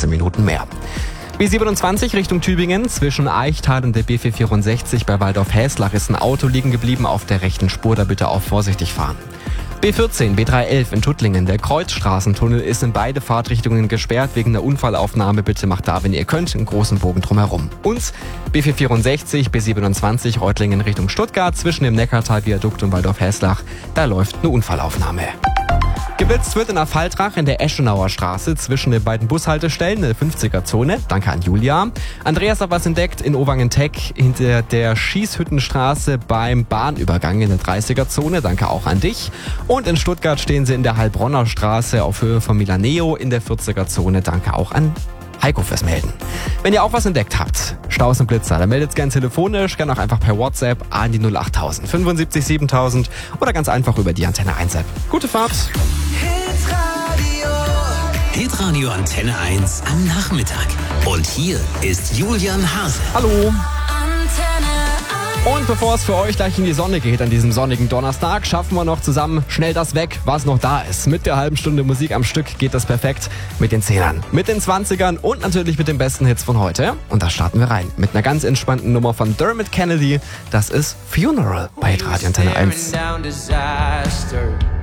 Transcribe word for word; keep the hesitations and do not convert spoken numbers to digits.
fünfzehn Minuten mehr. B siebenundzwanzig Richtung Tübingen, zwischen Eichtal und der B vierhundertvierundsechzig bei Waldorf-Häslach ist ein Auto liegen geblieben auf der rechten Spur, da bitte auch vorsichtig fahren. B vierzehn, B dreihundertelf in Tuttlingen, der Kreuzstraßentunnel ist in beide Fahrtrichtungen gesperrt wegen der Unfallaufnahme. Bitte macht da, wenn ihr könnt, einen großen Bogen drumherum. Und B vierhundertvierundsechzig, B siebenundzwanzig Reutlingen Richtung Stuttgart, zwischen dem Neckartal-Viadukt und Waldorf-Häslach, da läuft eine Unfallaufnahme. Geblitzt wird in der Faltrach in der Eschenauer Straße zwischen den beiden Bushaltestellen in der fünfziger-Zone. Danke an Julia. Andreas hat was entdeckt in Owangen-Teck hinter der Schießhüttenstraße beim Bahnübergang in der dreißiger-Zone. Danke auch an dich. Und in Stuttgart stehen sie in der Heilbronner Straße auf Höhe von Milaneo in der vierziger-Zone. Danke auch an Heiko fürs Melden. Wenn ihr auch was entdeckt habt, Staus und Blitzer, dann meldet es gerne telefonisch, gerne auch einfach per WhatsApp an die null achttausend fünfundsiebzig siebentausend oder ganz einfach über die Antenne eins App. Gute Fahrt! Hitradio Antenne eins am Nachmittag. Und hier ist Julian Hase. Hallo! Und bevor es für euch gleich in die Sonne geht an diesem sonnigen Donnerstag, schaffen wir noch zusammen schnell das weg, was noch da ist. Mit der halben Stunde Musik am Stück geht das perfekt mit den Zehnern, mit den Zwanzigern und natürlich mit den besten Hits von heute. Und da starten wir rein mit einer ganz entspannten Nummer von Dermot Kennedy. Das ist Funeral bei Radio Antenne eins.